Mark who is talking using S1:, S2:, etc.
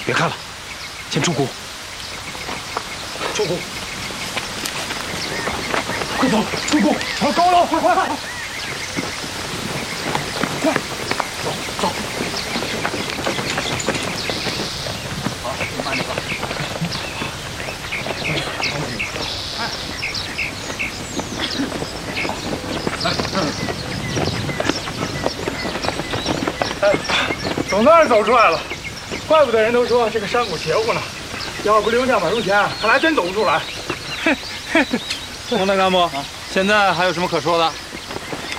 S1: 别看了，先出谷。出谷，快走，出谷，朝高楼，快！快，走。好，慢点吧。哎，总算是走出来了，怪不得人都说这个山谷邪乎呢。要不留下马忠贤，看来真走不出来。
S2: 洪大干部，现在还有什么可说的？